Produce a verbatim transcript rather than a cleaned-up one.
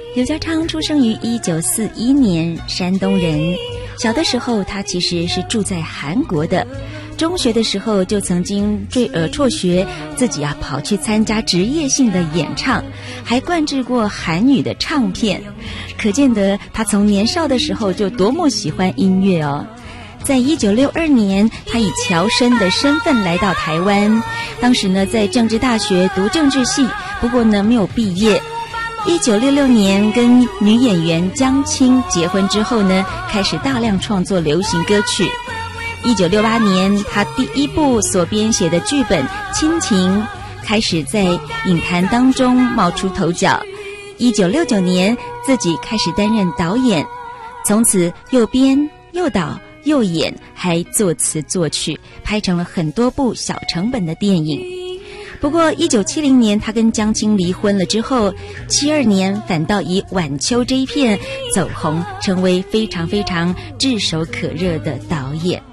刘家昌出生于一九四一年，山东人。小的时候，他其实是住在韩国的。中学的时候就曾经坠呃辍学，自己啊跑去参加职业性的演唱，还灌制过韩语的唱片，可见得他从年少的时候就多么喜欢音乐哦。在一九六二年，他以侨生的身份来到台湾，当时呢在政治大学读政治系，不过呢没有毕业。一九六六年跟女演员江青结婚之后呢，开始大量创作流行歌曲。一九六八年，他第一部所编写的剧本《亲情》开始在影坛当中冒出头角。一九六九年，自己开始担任导演，从此又编又导又演，还作词作曲，拍成了很多部小成本的电影。不过一九七零年他跟江青离婚了之后，七二年反倒以《晚秋》这一片走红，成为非常非常炙手可热的导演。